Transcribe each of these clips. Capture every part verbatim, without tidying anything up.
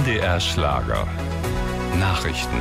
D R Schlager. Nachrichten.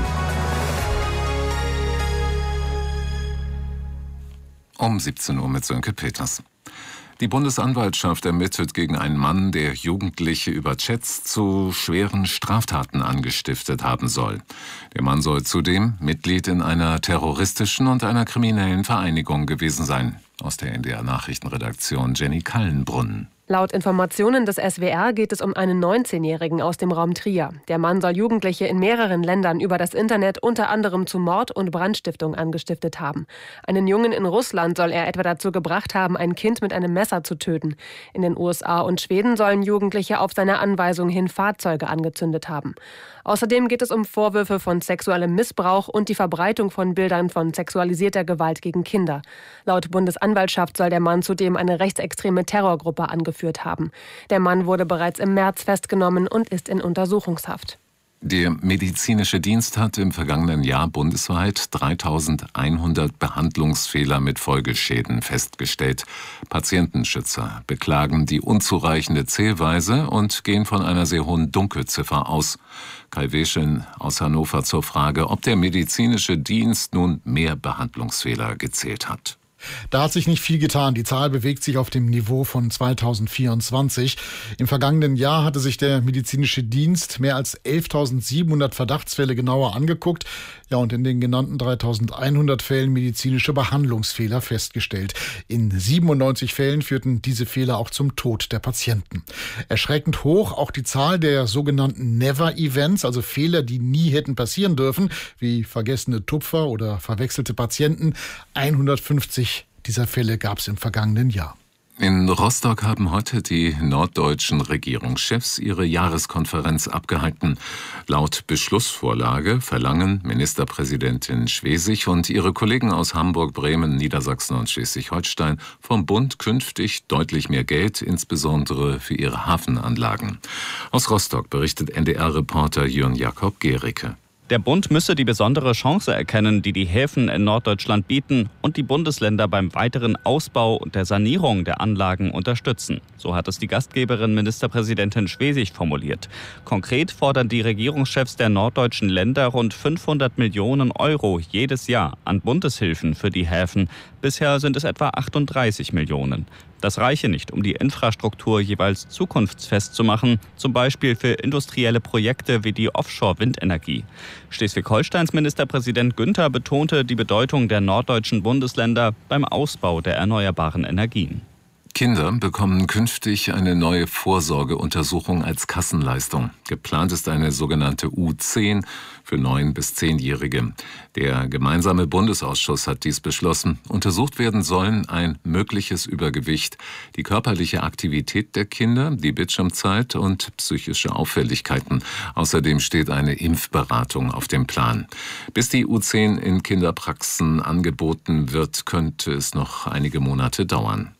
Um siebzehn Uhr mit Sönke Peters. Die Bundesanwaltschaft ermittelt gegen einen Mann, der Jugendliche über Chats zu schweren Straftaten angestiftet haben soll. Der Mann soll zudem Mitglied in einer terroristischen und einer kriminellen Vereinigung gewesen sein. Aus der N D R-Nachrichtenredaktion Jenny Kallenbrunn. Laut Informationen des S W R geht es um einen neunzehnjährigen aus dem Raum Trier. Der Mann soll Jugendliche in mehreren Ländern über das Internet unter anderem zu Mord und Brandstiftung angestiftet haben. Einen Jungen in Russland soll er etwa dazu gebracht haben, ein Kind mit einem Messer zu töten. In den U S A und Schweden sollen Jugendliche auf seine Anweisung hin Fahrzeuge angezündet haben. Außerdem geht es um Vorwürfe von sexuellem Missbrauch und die Verbreitung von Bildern von sexualisierter Gewalt gegen Kinder. Laut Bundesanwaltschaft soll der Mann zudem eine rechtsextreme Terrorgruppe angeführt haben. Der Mann wurde bereits im März festgenommen und ist in Untersuchungshaft. Der medizinische Dienst hat im vergangenen Jahr bundesweit dreitausendeinhundert Behandlungsfehler mit Folgeschäden festgestellt. Patientenschützer beklagen die unzureichende Zählweise und gehen von einer sehr hohen Dunkelziffer aus. Kai Weschen aus Hannover zur Frage, ob der medizinische Dienst nun mehr Behandlungsfehler gezählt hat. Da hat sich nicht viel getan. Die Zahl bewegt sich auf dem Niveau von zweitausendvierundzwanzig. Im vergangenen Jahr hatte sich der medizinische Dienst mehr als elftausendsiebenhundert Verdachtsfälle genauer angeguckt. Ja, und in den genannten dreitausendeinhundert Fällen medizinische Behandlungsfehler festgestellt. In siebenundneunzig Fällen führten diese Fehler auch zum Tod der Patienten. Erschreckend hoch auch die Zahl der sogenannten Never-Events, also Fehler, die nie hätten passieren dürfen, wie vergessene Tupfer oder verwechselte Patienten. hundertfünfzig dieser Fälle gab es im vergangenen Jahr. In Rostock haben heute die norddeutschen Regierungschefs ihre Jahreskonferenz abgehalten. Laut Beschlussvorlage verlangen Ministerpräsidentin Schwesig und ihre Kollegen aus Hamburg, Bremen, Niedersachsen und Schleswig-Holstein vom Bund künftig deutlich mehr Geld, insbesondere für ihre Hafenanlagen. Aus Rostock berichtet N D R-Reporter Jörn Jakob Gericke. Der Bund müsse die besondere Chance erkennen, die die Häfen in Norddeutschland bieten und die Bundesländer beim weiteren Ausbau und der Sanierung der Anlagen unterstützen. So hat es die Gastgeberin Ministerpräsidentin Schwesig formuliert. Konkret fordern die Regierungschefs der norddeutschen Länder rund fünfhundert Millionen Euro jedes Jahr an Bundeshilfen für die Häfen. Bisher sind es etwa achtunddreißig Millionen. Das reiche nicht, um die Infrastruktur jeweils zukunftsfest zu machen, zum Beispiel für industrielle Projekte wie die Offshore-Windenergie. Schleswig-Holsteins Ministerpräsident Günther betonte die Bedeutung der norddeutschen Bundesländer beim Ausbau der erneuerbaren Energien. Kinder bekommen künftig eine neue Vorsorgeuntersuchung als Kassenleistung. Geplant ist eine sogenannte U zehn für neun- bis zehnjährige. Der gemeinsame Bundesausschuss hat dies beschlossen. Untersucht werden sollen ein mögliches Übergewicht, die körperliche Aktivität der Kinder, die Bildschirmzeit und psychische Auffälligkeiten. Außerdem steht eine Impfberatung auf dem Plan. Bis die U zehn in Kinderpraxen angeboten wird, könnte es noch einige Monate dauern.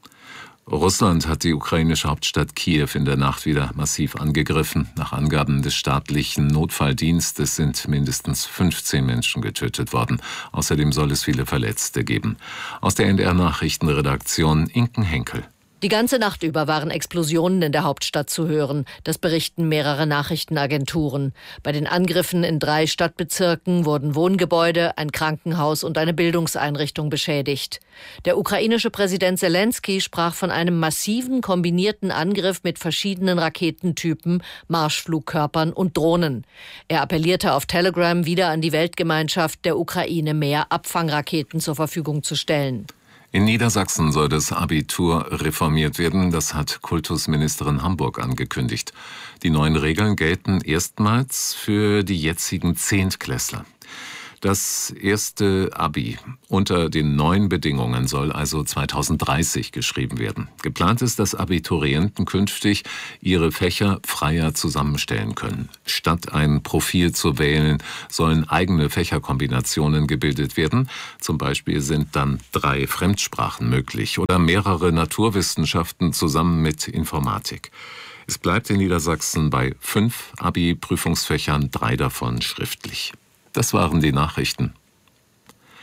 Russland hat die ukrainische Hauptstadt Kiew in der Nacht wieder massiv angegriffen. Nach Angaben des staatlichen Notfalldienstes sind mindestens fünfzehn Menschen getötet worden. Außerdem soll es viele Verletzte geben. Aus der N D R-Nachrichtenredaktion Inken Henkel. Die ganze Nacht über waren Explosionen in der Hauptstadt zu hören. Das berichten mehrere Nachrichtenagenturen. Bei den Angriffen in drei Stadtbezirken wurden Wohngebäude, ein Krankenhaus und eine Bildungseinrichtung beschädigt. Der ukrainische Präsident Selenskyj sprach von einem massiven kombinierten Angriff mit verschiedenen Raketentypen, Marschflugkörpern und Drohnen. Er appellierte auf Telegram wieder an die Weltgemeinschaft, der Ukraine mehr Abfangraketen zur Verfügung zu stellen. In Niedersachsen soll das Abitur reformiert werden, das hat Kultusministerin Hamburg angekündigt. Die neuen Regeln gelten erstmals für die jetzigen Zehntklässler. Das erste Abi unter den neuen Bedingungen soll also zweitausenddreißig geschrieben werden. Geplant ist, dass Abiturienten künftig ihre Fächer freier zusammenstellen können. Statt ein Profil zu wählen, sollen eigene Fächerkombinationen gebildet werden. Zum Beispiel sind dann drei Fremdsprachen möglich oder mehrere Naturwissenschaften zusammen mit Informatik. Es bleibt in Niedersachsen bei fünf Abi-Prüfungsfächern, drei davon schriftlich. Das waren die Nachrichten.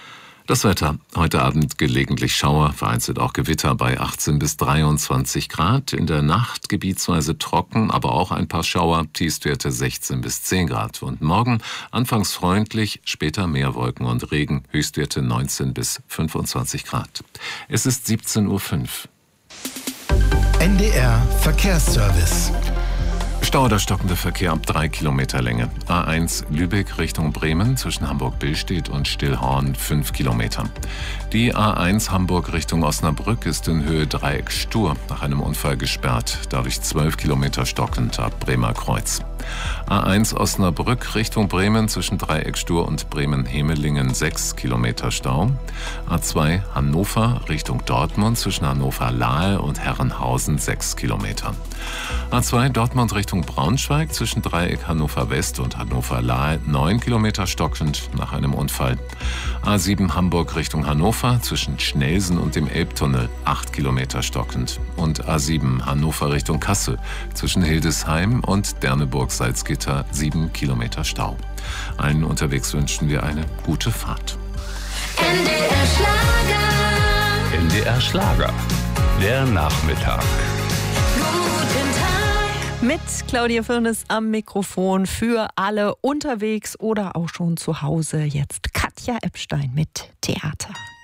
Das Wetter. Heute Abend gelegentlich Schauer, vereinzelt auch Gewitter bei achtzehn bis dreiundzwanzig Grad. In der Nacht gebietsweise trocken, aber auch ein paar Schauer, Tiefstwerte sechzehn bis zehn Grad. Und morgen anfangs freundlich, später mehr Wolken und Regen, Höchstwerte neunzehn bis fünfundzwanzig Grad. Es ist siebzehn Uhr fünf. N D R Verkehrsservice. Stau oder stockender Verkehr ab drei Kilometer Länge. A eins Lübeck Richtung Bremen zwischen Hamburg-Billstedt und Stillhorn fünf Kilometer. Die A eins Hamburg Richtung Osnabrück ist in Höhe Dreieck Stur nach einem Unfall gesperrt, dadurch zwölf Kilometer stockend ab Bremer Kreuz. A eins Osnabrück Richtung Bremen zwischen Dreieck Stur und Bremen-Hemelingen sechs Kilometer Stau. A zwei Hannover Richtung Dortmund zwischen Hannover-Lahe und Herrenhausen sechs Kilometer. A zwei Dortmund Richtung Braunschweig zwischen Dreieck Hannover West und Hannover-Lahe neun Kilometer stockend nach einem Unfall. A sieben Hamburg Richtung Hannover zwischen Schnelsen und dem Elbtunnel acht Kilometer stockend. Und A sieben Hannover Richtung Kassel zwischen Hildesheim und Derneburg-Salzgitter sieben Kilometer Stau. Allen unterwegs wünschen wir eine gute Fahrt. N D R Schlager. N D R Schlager. Der Nachmittag. Guten Tag. Mit Claudia Firnes am Mikrofon für alle unterwegs oder auch schon zu Hause. Jetzt Katja Epstein mit Theater.